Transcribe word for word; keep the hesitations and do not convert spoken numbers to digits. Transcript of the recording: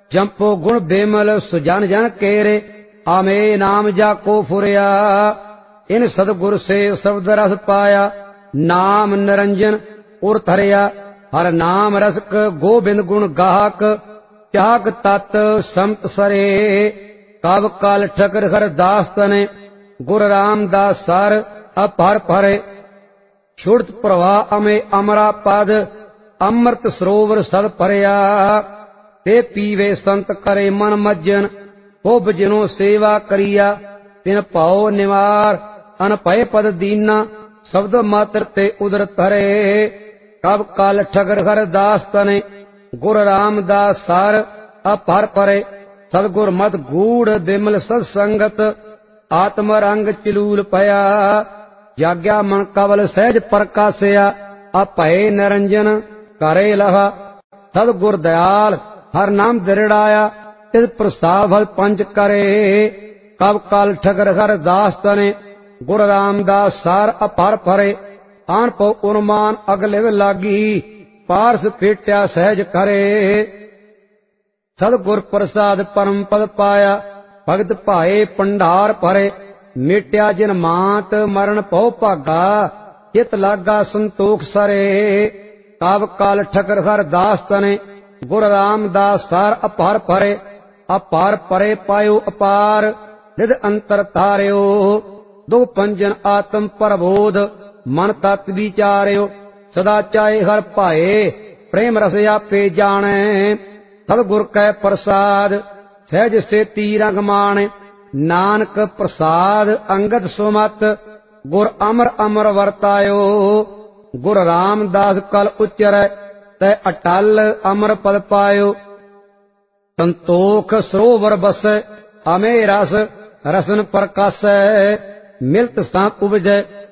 जंपो गुण बेमल सुजन जन केरे, आमे नाम जाको फुरिया। इन सतगुर से शब्द रस पाया, नाम निरंजन उर थरिया। हर नाम रसक गोबिंद गुण गाहक, त्याग तत् समत सरे। कब काल ठकर हर दास तने, गुर रामदास सर अपहर फरे। छुड़त प्रवाह अमे अमरा पद, अमृत सरोवर सद भरिया। ते पीवे संत करे मन मज्जन, खुब जिनो सेवा करिया। तिन पाओ निवार अनपय पद दीना, शब्द मात्र ते उदर धरे। कब काल ठगर हर दास तने, गुर रामदास सार अपहर परे। सदगुर मत गूढ़ बिमल सत्संगत, आत्म रंग चिलूल पया। जाग्या मन कवल सहज प्रकाशया, अपय निरंजन करे लहा। सदगुर दयाल हर नाम दृढ़ाया, तिस प्रसाद फल पंच करे। कब काल ठगर हर दास तने, गुर रामदास सार अपहर फरे। आन पौ उन्मान अगले लागी, पारस फेट्या सहज करे। सदगुर प्रसाद परम पद पाया, भगत भाए भंडार भरे। मिट्या जिन मात मरण पौ भागा, चित लागा संतोख सरे। कब काल ठकर हर दास तने, गुर रामदास सार अपहर फरे। अपहर परे पायो अपार, निध अंतर तार्यो। दो पंजन आत्म प्रबोध, मन तत् विचार्यो। सदा चाहे हर भाए, प्रेम रस आपे जाने। सदगुर कै प्रसाद, सहज से तीरंग माने। नानक प्रसाद अंगद सुमत, गुर अमर अमर वर्तायो। गुर रामदास कल उच्चरै, तै अटल अमर पद पायो। संतोख सरोवर बसै, अमे रस रसन प्रकाशै। मिलत सां उपजै,